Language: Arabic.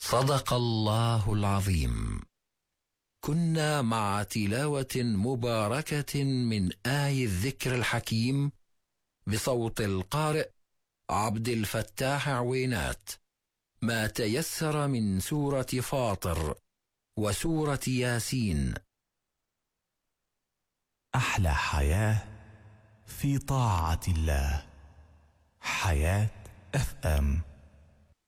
صدق الله العظيم. كنا مع تلاوة مباركة من آي الذكر الحكيم بصوت القارئ عبد الفتاح عوينات، ما تيسر من سورة فاطر وسورة ياسين. أحلى حياة في طاعة الله. حياة FM.